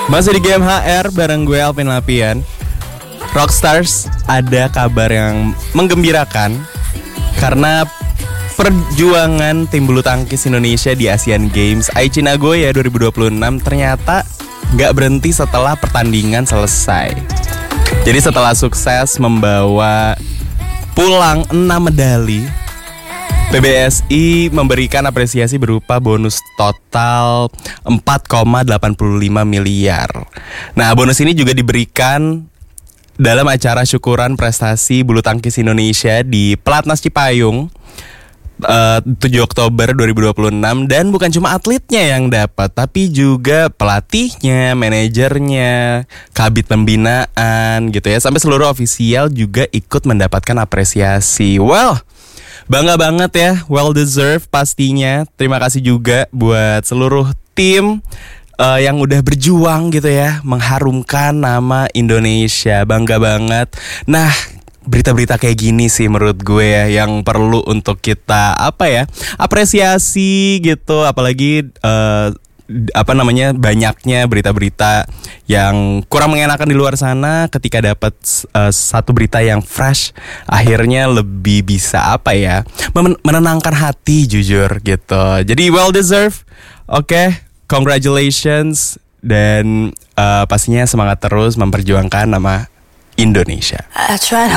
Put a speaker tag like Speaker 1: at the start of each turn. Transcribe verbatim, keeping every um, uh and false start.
Speaker 1: Masih di Game H R bareng gue Alvin Lapian. Rockstars, ada kabar yang menggembirakan karena perjuangan tim bulu tangkis Indonesia di Asian Games Aichi Nagoya dua ribu dua puluh enam ternyata gak berhenti setelah pertandingan selesai. Jadi setelah sukses membawa pulang enam medali, P B S I memberikan apresiasi berupa bonus total empat koma delapan lima miliar. Nah, bonus ini juga diberikan dalam acara syukuran prestasi bulu tangkis Indonesia di Pelatnas Cipayung uh, tujuh Oktober dua ribu dua puluh enam. Dan bukan cuma atletnya yang dapat, tapi juga pelatihnya, manajernya, kabit pembinaan gitu ya. Sampai seluruh ofisial juga ikut mendapatkan apresiasi. Well, bangga banget ya, well deserved pastinya. Terima kasih juga buat seluruh tim uh, yang udah berjuang gitu ya, mengharumkan nama Indonesia. Bangga banget. Nah, berita-berita kayak gini sih menurut gue ya yang perlu untuk kita apa ya, apresiasi gitu. Apalagi uh, apa namanya banyaknya berita-berita yang kurang mengenakan di luar sana. Ketika dapat uh, satu berita yang fresh, akhirnya lebih bisa apa ya, men- menenangkan hati jujur gitu. Jadi well deserved. Oke, okay, congratulations. Dan uh, pastinya semangat terus memperjuangkan nama Indonesia. I tried